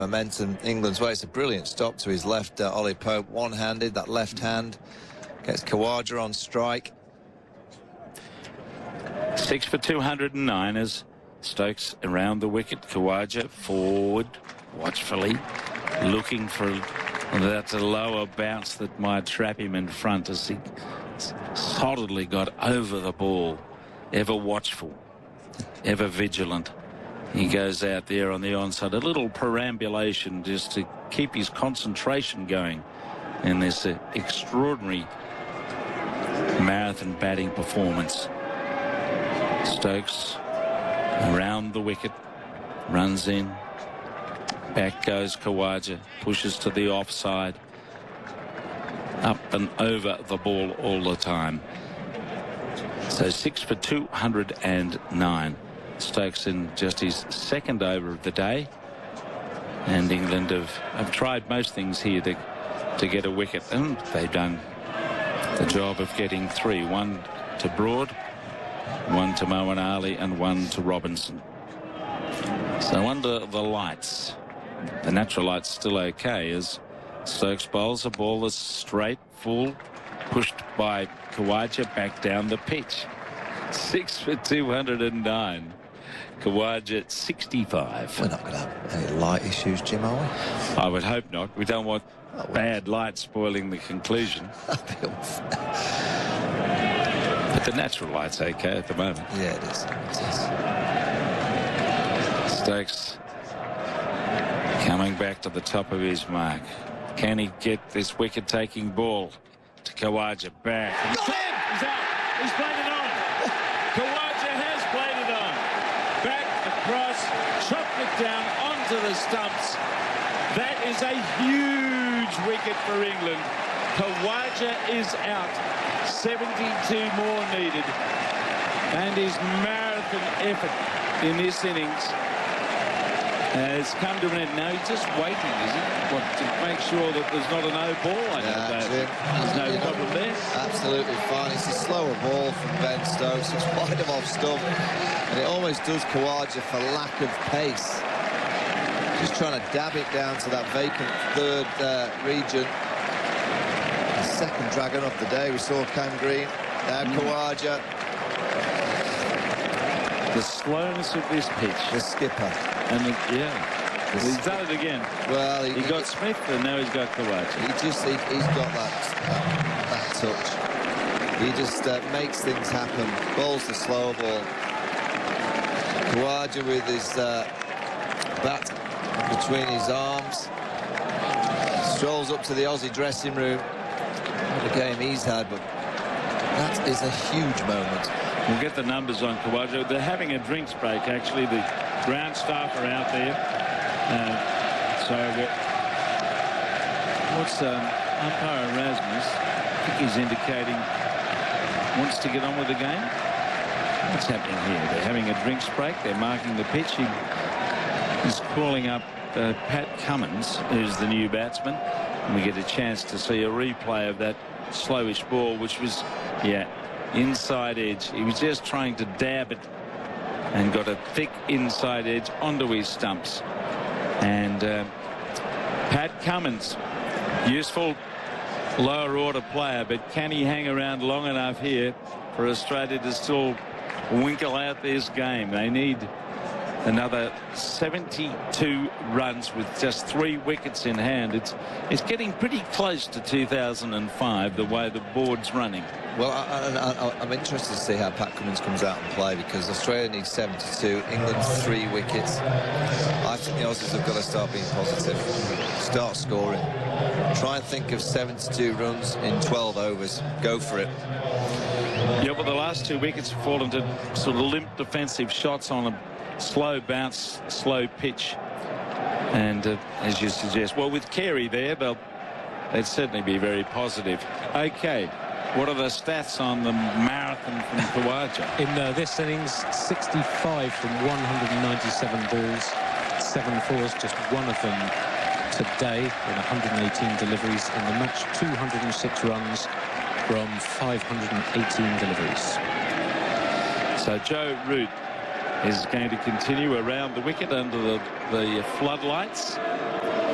momentum England's way. It's a brilliant stop to his left, Ollie Pope, one-handed. That left hand gets Khawaja on strike. 6 for 209 as Stokes around the wicket. Khawaja forward watchfully, looking for that lower bounce that might trap him in front as he solidly got over the ball. Ever watchful, ever vigilant. He goes out there on the onside, a little perambulation just to keep his concentration going in this extraordinary marathon batting performance. Stokes around the wicket, runs in, back goes Khawaja, pushes to the offside, up and over the ball all the time. So 6 for 209. Stokes in just his second over of the day, and England have tried most things here to get a wicket, and they've done the job of getting 3. 1 to Broad, 1 to Moeen Ali, and 1 to Robinson. So under the lights, the natural light's still okay as Stokes bowls a ball that's straight, full, pushed by Khawaja back down the pitch. 6 for 209. Khawaja at 65. We're not going to have any light issues, Jim, are we? I would hope not. We don't want bad light spoiling the conclusion. That'd be unfair. But the natural light's okay at the moment. Yeah, it is. It is. Stokes coming back to the top of his mark. Can he get this wicket-taking ball to Khawaja back? Got him! He's out. He's played it on. Khawaja has played it on. Back across, chopped it down onto the stumps. That is a huge wicket for England. Khawaja is out. 72 more needed. And his marathon effort in this innings has come to an end. Now he's just waiting, is he? What, to make sure that there's not a no ball? There's no problem there. Absolutely fine. It's a slower ball from Ben Stokes. It's wide of off stump, and it almost does Khawaja for lack of pace. Just trying to dab it down to that vacant third region. The second dragon of the day. We saw Cam Green. Now Khawaja. The slowness of this pitch. The skipper. And he's done it again. Well, he got Smith, and now he's got Khawaja. He's got that touch. He just makes things happen. Bowls the slower ball. Khawaja with his bat between his arms strolls up to the Aussie dressing room. What a game he's had, but that is a huge moment. We'll get the numbers on Khawaja. They're having a drinks break, actually. The ground staff are out there. What's umpire Erasmus? I think he's indicating wants to get on with the game. What's happening here? They're having a drinks break. They're marking the pitch. He's calling up Pat Cummins, who's the new batsman. And we get a chance to see a replay of that slowish ball, which was, inside edge. He was just trying to dab it and got a thick inside edge onto his stumps. And Pat Cummins, useful lower order player, but can he hang around long enough here for Australia to still winkle out this game? They need another 72 runs with just 3 wickets in hand. It's getting pretty close to 2005, the way the board's running. Well, I'm interested to see how Pat Cummins comes out and play, because Australia needs 72, England 3 wickets. I think the Aussies have got to start being positive, start scoring, try and think of 72 runs in 12 overs. Go for it. Yeah, well, the last 2 wickets have fallen to sort of limp defensive shots on a slow bounce, slow pitch. And as you suggest, well, with Carey there, they'd certainly be very positive. Okay. What are the stats on the marathon from Khawaja? In this innings, 65 from 197 balls, 7 fours, just one of them today in 118 deliveries in the match, 206 runs from 518 deliveries. So Joe Root is going to continue around the wicket under the floodlights.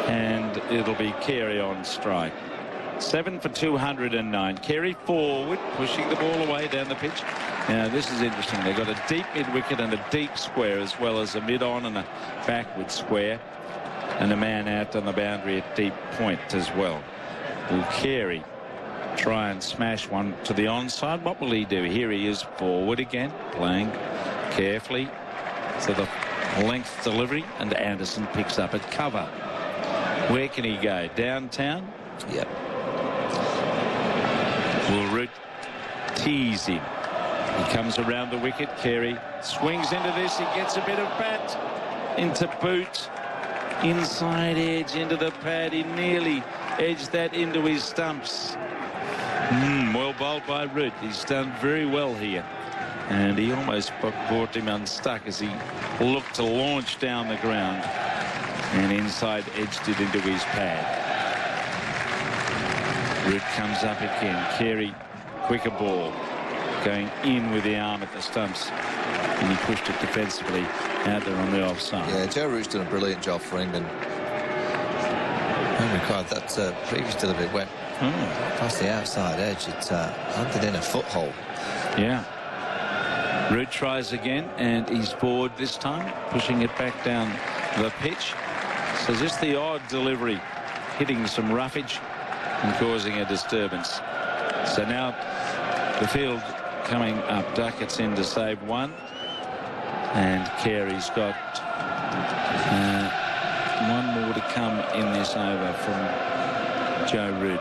and it'll be Carey on strike. 7 for 209. Carey forward, pushing the ball away down the pitch. Now, this is interesting. They've got a deep mid-wicket and a deep square, as well as a mid-on and a backward square, and a man out on the boundary at deep point as well. Will Carey try and smash one to the onside? What will he do? Here he is forward again, playing carefully to the length delivery, and Anderson picks up at cover. Where can he go? Downtown? Yep. Will Root tease him? He comes around the wicket. Carey swings into this. He gets a bit of bat into boot. Inside edge into the pad. He nearly edged that into his stumps. Well bowled by Root. He's done very well here. And he almost brought him unstuck as he looked to launch down the ground. And inside edged it into his pad. Root comes up again. Carey, quicker ball, going in with the arm at the stumps, and he pushed it defensively out there on the offside. Yeah, Joe Root's done a brilliant job for England. Oh my God, that previous delivery went past the outside edge. It landed in a foothold. Yeah. Root tries again, and he's forward this time, pushing it back down the pitch. So just the odd delivery, hitting some roughage and causing a disturbance. So now the field coming up. Duckett's in to save one, and Carey's got one more to come in this over from Joe Root.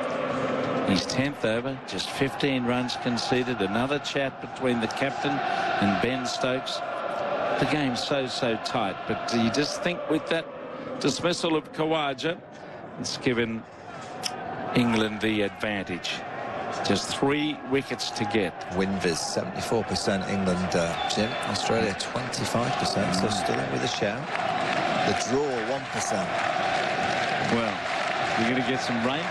His 10th over, just 15 runs conceded. Another chat between the captain and Ben Stokes. The game's so tight, but do you just think with that dismissal of Khawaja, it's given England the advantage. Just 3 wickets to get. Winvis 74% England, Jim. Australia 25%, so still in with a shout. The draw 1%. Well, we're going to get some rain.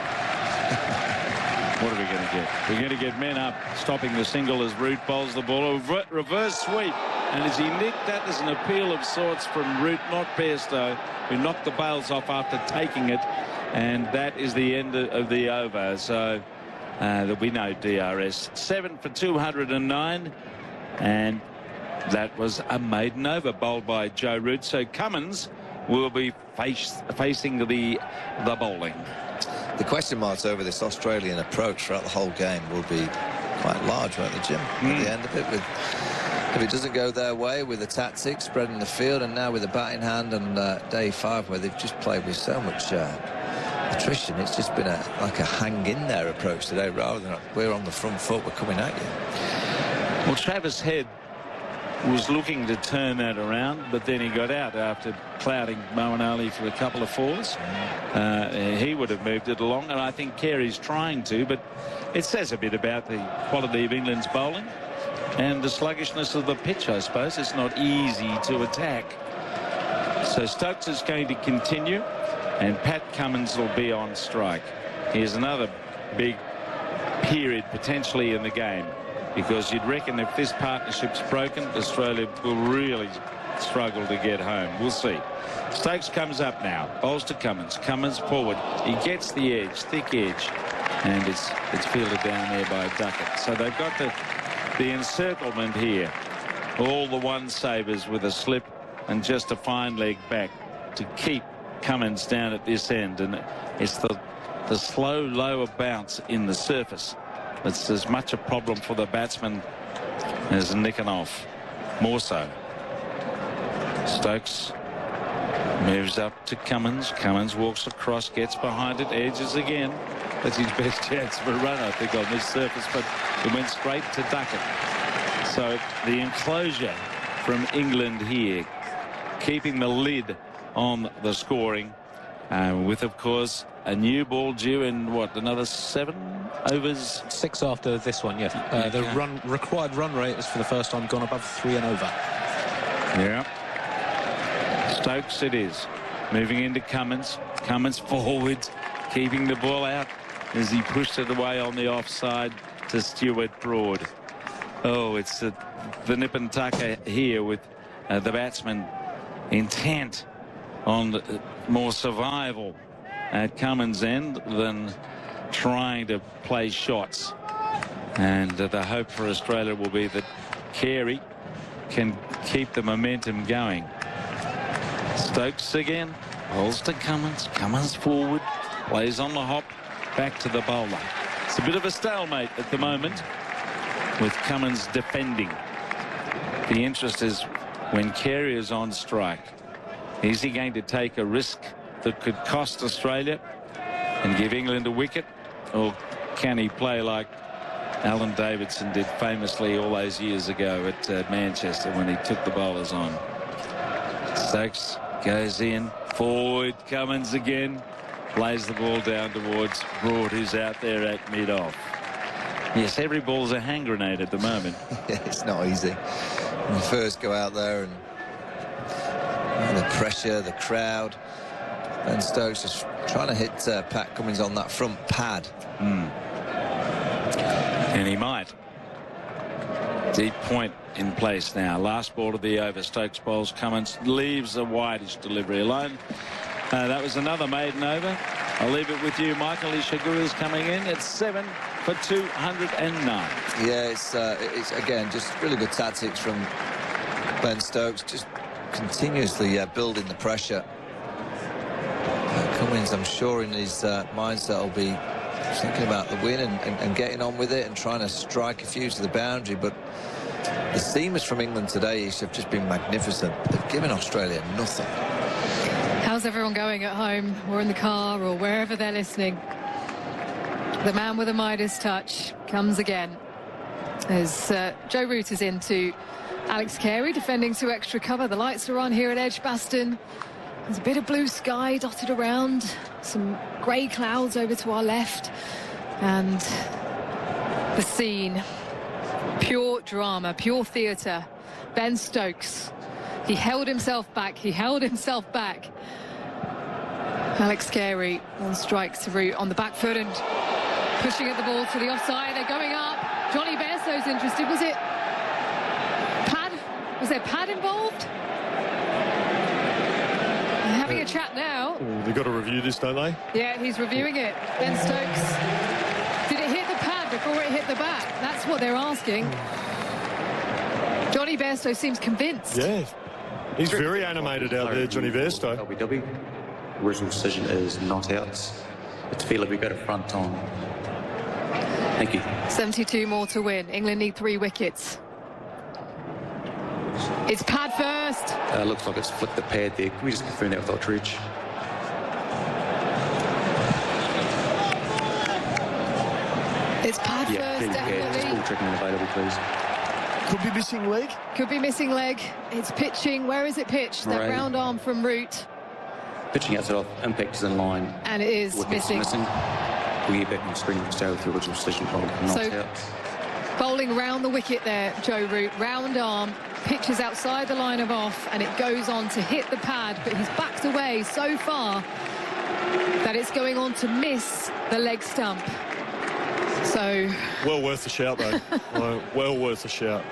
What are we going to get? We're going to get men up, stopping the single as Root bowls the ball. A reverse sweep. And as he nicked that, there's an appeal of sorts from Root, not Bairstow, who knocked the bails off after taking it. And that is the end of the over. So there'll be no DRS. 7 for 209. And that was a maiden over bowled by Joe Root. So Cummins will be facing the bowling. The question marks over this Australian approach throughout the whole game will be quite large, won't they, Jim? At the end of it, if it doesn't go their way with the tactics, spreading the field, and now with the batting hand and day 5, where they've just played with so much attrition, it's just been like a hang-in-there approach today, rather than we're on the front foot, we're coming at you. Well, Travis Head was looking to turn that around, but then he got out after clouding Moeen Ali for a couple of 4s. He would have moved it along, and I think Carey's trying to, but it says a bit about the quality of England's bowling and the sluggishness of the pitch, I suppose. It's not easy to attack. So Stokes is going to continue, and Pat Cummins will be on strike. Here's another big period potentially in the game, because you'd reckon if this partnership's broken, Australia will really struggle to get home. We'll see. Stokes comes up now, bowls to Cummins. Cummins forward. He gets the edge, thick edge, and it's fielded down there by Duckett. So they've got the encirclement here. All the one-savers with a slip and just a fine leg back to keep Cummins down at this end. And it's the slow, lower bounce in the surface that's as much a problem for the batsman as nicking off. More so. Stokes moves up to Cummins. Cummins walks across, gets behind it, edges again. That's his best chance of a run, I think, on this surface, but it went straight to Duckett. So the enclosure from England here, keeping the lid on the scoring, with, of course, a new ball due in, what, another 7 overs? 6 after this one, yeah. The required run rate has for the first time gone above 3 and over. Yeah. Stokes it is. Moving into Cummins. Cummins forward, keeping the ball out as he pushed it away on the offside to Stuart Broad. Oh, it's the nip and tucker here with the batsman intent on more survival at Cummins' end than trying to play shots. And the hope for Australia will be that Carey can keep the momentum going. Stokes again, holds to Cummins. Cummins forward, plays on the hop, back to the bowler. It's a bit of a stalemate at the moment with Cummins defending. The interest is when Carey is on strike. Is he going to take a risk that could cost Australia and give England a wicket? Or can he play like Alan Davidson did famously all those years ago at Manchester when he took the bowlers on? Stokes goes in, forward, Cummins again, plays the ball down towards Broad, who's out there at mid-off. Yes, every ball's a hand grenade at the moment. Yeah, it's not easy. When you first go out there and the pressure, the crowd, and Stokes just trying to hit Pat Cummins on that front pad. And he might. Deep point in place now. Last ball of the over. Stokes bowls. Cummins leaves a wideish delivery alone. That was another maiden over. I'll leave it with you, Michael. Ishaguru's coming in at 7 for 209. Yeah, it's again just really good tactics from Ben Stokes, just continuously building the pressure. Cummins, I'm sure in his mindset will be thinking about the win and getting on with it and trying to strike a few to the boundary. But the seamers from England today have just been magnificent. They've given Australia nothing. How's everyone going at home or in the car or wherever they're listening? The man with a Midas touch comes again as Joe Root is into Alex Carey defending to extra cover. The lights are on here at Edgbaston. There's a bit of blue sky dotted around, some grey clouds over to our left, and the scene, pure drama, pure theatre. Ben Stokes, he held himself back, Alex Carey on strike to Root on the back foot and pushing at the ball to the offside. They're going up. Johnny Bairstow's interested. Was it pad? Was there pad involved? They're having a chat now. Oh, they've got to review this, don't they? Yeah, he's reviewing it. Ben Stokes. Did it hit the pad before it hit the bat? That's what they're asking. Johnny Bairstow seems convinced. Yeah. He's very animated out there, Johnny Bairstow. LBW. Original decision is not out. It's Fila, we go to front on. Thank you. 72 more to win. England need 3 wickets. It's pad first. Looks like it's flicked the pad there. Can we just confirm that with Aldridge? It's pad first, definitely. Just ball tracking available, please. Could be missing leg. Could be missing leg. It's pitching. Where is it pitched? That round arm from Root. Pitching outside off, impact is in line. And it is missing. We get back on screen and stay with the original decision. So, bowling round the wicket there, Joe Root. Round arm, pitches outside the line of off, and it goes on to hit the pad, but he's backed away so far that it's going on to miss the leg stump. So... Well worth a shout, though. Well worth a shout.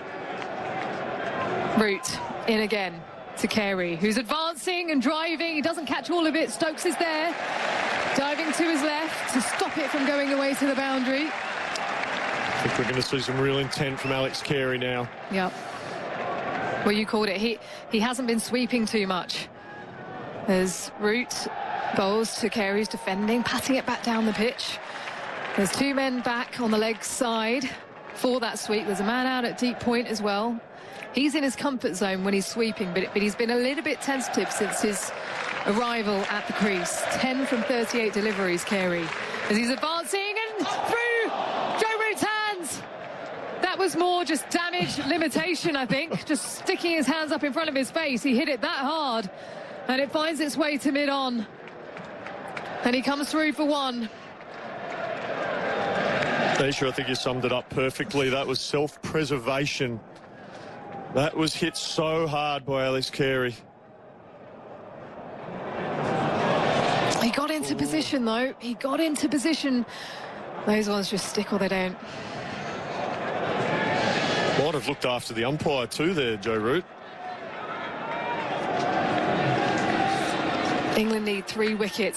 Root in again to Carey, who's advancing and driving. He doesn't catch all of it. Stokes is there, diving to his left to stop it from going away to the boundary. I think we're going to see some real intent from Alex Carey now. Yep. Well, you called it. He hasn't been sweeping too much. As Root bowls to Carey's defending, patting it back down the pitch. There's 2 men back on the leg side for that sweep. There's a man out at deep point as well. He's in his comfort zone when he's sweeping, but he's been a little bit tentative since his arrival at the crease. 10 from 38 deliveries, Carey, as he's advancing and through Joe Root's hands. That was more just damage limitation, I think. Just sticking his hands up in front of his face. He hit it that hard, and it finds its way to mid-on. And he comes through for 1. Nisha, I think you summed it up perfectly. That was self-preservation. That was hit so hard by Alex Carey. He got into position, though. He got into position. Those ones just stick or they don't. Might have looked after the umpire too there, Joe Root. England need 3 wickets